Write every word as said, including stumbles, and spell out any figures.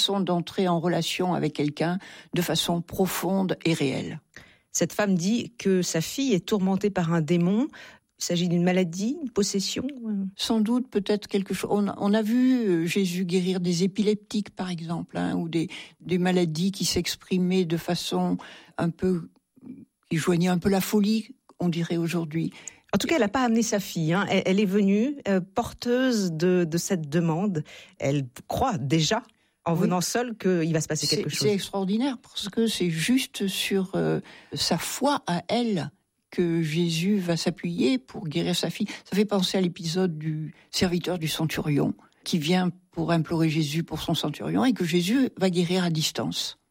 façon d'entrer en relation avec quelqu'un de façon profonde et réelle. Cette femme dit que sa fille est tourmentée par un démon. Il s'agit d'une maladie, une possession? Sans doute, peut-être quelque chose. On, on a vu Jésus guérir des épileptiques, par exemple, hein, ou des, des maladies qui s'exprimaient de façon un peu, qui joignaient un peu la folie, on dirait aujourd'hui. En tout cas, elle n'a pas amené sa fille. Hein. Elle, elle est venue euh, porteuse de, de cette demande. Elle croit déjà, en oui. venant seule, qu'il va se passer quelque c'est, chose. C'est extraordinaire, parce que c'est juste sur euh, sa foi à elle que Jésus va s'appuyer pour guérir sa fille. Ça fait penser à l'épisode du serviteur du centurion, qui vient pour implorer Jésus pour son centurion, et que Jésus va guérir à distance.